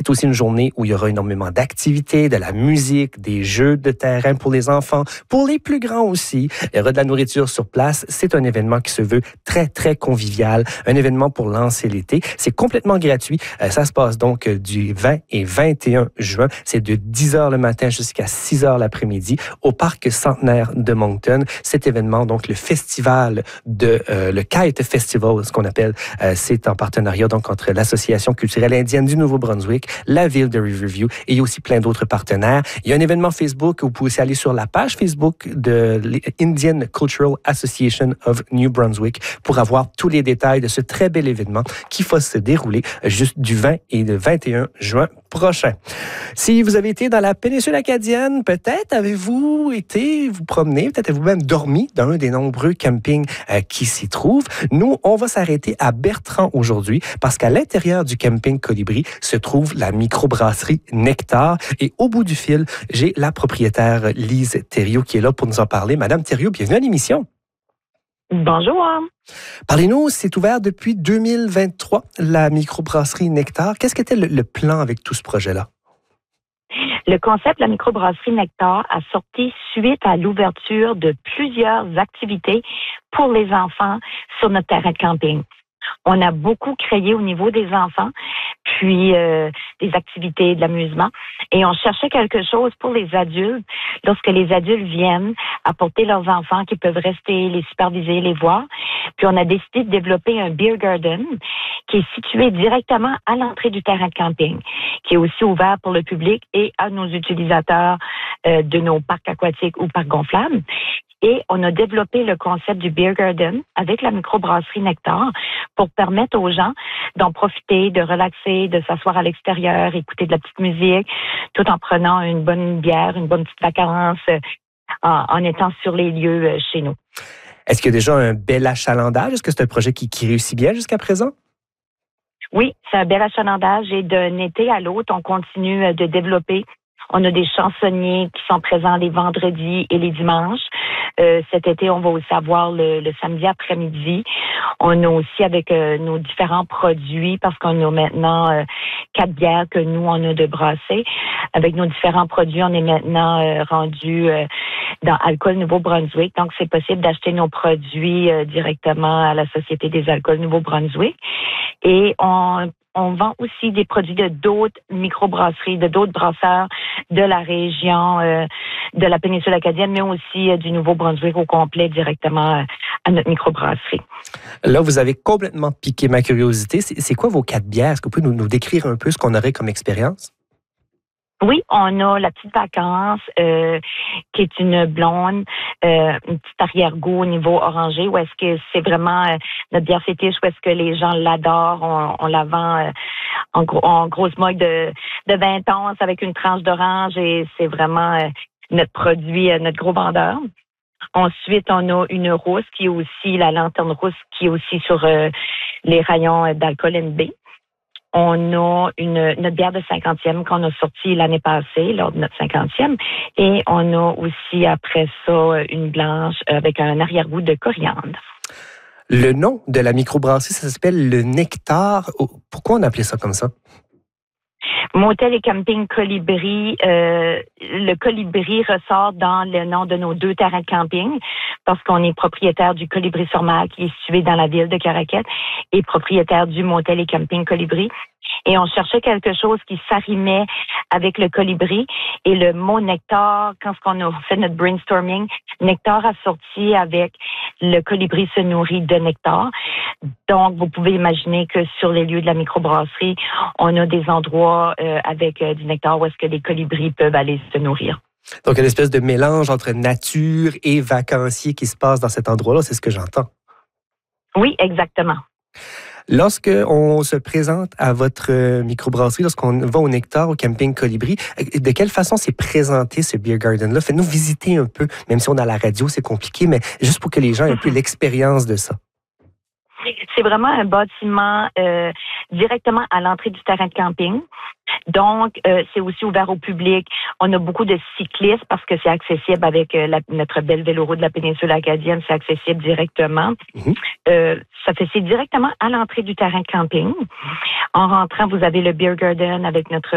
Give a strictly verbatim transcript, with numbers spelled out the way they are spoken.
C'est aussi une journée où il y aura énormément d'activités, de la musique, des jeux de terrain pour les enfants, pour les plus grands aussi. Il y aura de la nourriture sur place. C'est un événement qui se veut très, très convivial. Un événement pour lancer l'été. C'est complètement gratuit. Euh, ça se passe donc du vingt et vingt et un juin. C'est de dix heures le matin jusqu'à six heures l'après-midi au parc centenaire de Moncton. Cet événement, donc le festival de euh, le Kite Festival, ce qu'on appelle, euh, c'est en partenariat donc entre l'Association culturelle indienne du Nouveau-Brunswick, la ville de Riverview et il y a aussi plein d'autres partenaires. Il y a un événement Facebook où vous pouvez aussi aller sur la page Facebook de l'Indian Cultural Association of New Brunswick pour avoir tous les détails de ce très bel événement qui va se dérouler juste du vingt et le vingt et un juin prochain. Si vous avez été dans la péninsule acadienne, peut-être avez-vous été vous promener, peut-être avez-vous même dormi dans un des nombreux campings euh, qui s'y trouvent. Nous, on va s'arrêter à Bertrand aujourd'hui parce qu'à l'intérieur du camping Colibri se trouve la microbrasserie Nectar. Et au bout du fil, j'ai la propriétaire Lise Thériault qui est là pour nous en parler. Madame Thériault, bienvenue à l'émission. Bonjour. Parlez-nous, c'est ouvert depuis deux mille vingt-trois, la microbrasserie Nectar. Qu'est-ce qu'était le, le plan avec tout ce projet-là? Le concept de la microbrasserie Nectar a sorti suite à l'ouverture de plusieurs activités pour les enfants sur notre terrain de camping. On a beaucoup créé au niveau des enfants, puis euh, des activités de l'amusement. Et on cherchait quelque chose pour les adultes, lorsque les adultes viennent apporter leurs enfants qui peuvent rester, les superviser, les voir. Puis on a décidé de développer un beer garden qui est situé directement à l'entrée du terrain de camping, qui est aussi ouvert pour le public et à nos utilisateurs euh, de nos parcs aquatiques ou parcs gonflables. Et on a développé le concept du Beer Garden avec la microbrasserie Nectar pour permettre aux gens d'en profiter, de relaxer, de s'asseoir à l'extérieur, écouter de la petite musique, tout en prenant une bonne bière, une bonne petite vacance, en, en étant sur les lieux chez nous. Est-ce qu'il y a déjà un bel achalandage? Est-ce que c'est un projet qui, qui réussit bien jusqu'à présent? Oui, c'est un bel achalandage et d'un été à l'autre, on continue de développer. On a des chansonniers qui sont présents les vendredis et les dimanches. Euh, cet été, on va aussi avoir le, le samedi après-midi. On a aussi avec euh, nos différents produits, parce qu'on a maintenant euh, quatre bières que nous, on a de brasser. Avec nos différents produits, on est maintenant euh, rendu euh, dans Alcool Nouveau-Brunswick. Donc, c'est possible d'acheter nos produits euh, directement à la Société des alcools Nouveau-Brunswick. Et on On vend aussi des produits de d'autres microbrasseries, de d'autres brasseurs de la région, euh, de la péninsule acadienne, mais aussi euh, du Nouveau-Brunswick au complet directement euh, à notre microbrasserie. Là, vous avez complètement piqué ma curiosité. C'est, c'est quoi vos quatre bières? Est-ce que vous pouvez nous, nous décrire un peu ce qu'on aurait comme expérience? Oui, on a la petite vacance, euh, qui est une blonde, euh, une petite arrière-goût au niveau orangé, où est-ce que c'est vraiment euh, notre bière fétiche, où est-ce que les gens l'adorent, on, on la vend euh, en, gros, en grosse mug de, de vingt onces avec une tranche d'orange et c'est vraiment euh, notre produit, euh, notre gros vendeur. Ensuite, on a une rousse qui est aussi, la lanterne rousse, qui est aussi sur euh, les rayons d'alcool N B. On a une, notre bière de cinquantième qu'on a sortie l'année passée, lors de notre cinquantième. Et on a aussi, après ça, une blanche avec un arrière-goût de coriandre. Le nom de la microbrasserie, ça s'appelle le Nectar. Pourquoi on appelait ça comme ça? Motel et camping Colibri. Euh, le Colibri ressort dans le nom de nos deux terrains de camping parce qu'on est propriétaire du Colibri-sur-Mer qui est situé dans la ville de Caraquette et propriétaire du Motel et camping Colibri. Et on cherchait quelque chose qui s'arrimait avec le colibri. Et le mot nectar, quand on a fait notre brainstorming, nectar a sorti avec le colibri se nourrit de nectar. Donc, vous pouvez imaginer que sur les lieux de la microbrasserie, on a des endroits euh, avec euh, du nectar où est-ce que les colibris peuvent aller se nourrir. Donc, une espèce de mélange entre nature et vacancier qui se passe dans cet endroit-là, c'est ce que j'entends. Oui, exactement. Lorsque on se présente à votre microbrasserie, lorsqu'on va au Nectar, au camping Colibri, de quelle façon s'est présenté ce beer garden-là? Faites-nous visiter un peu, même si on est à la radio, c'est compliqué, mais juste pour que les gens aient un peu l'expérience de ça. C'est vraiment un bâtiment euh, directement à l'entrée du terrain de camping. Donc, euh, c'est aussi ouvert au public. On a beaucoup de cyclistes parce que c'est accessible avec euh, la, notre belle véloroute de la péninsule acadienne. C'est accessible directement. Mm-hmm. Euh, ça fait c'est directement à l'entrée du terrain de camping. En rentrant, vous avez le beer garden avec notre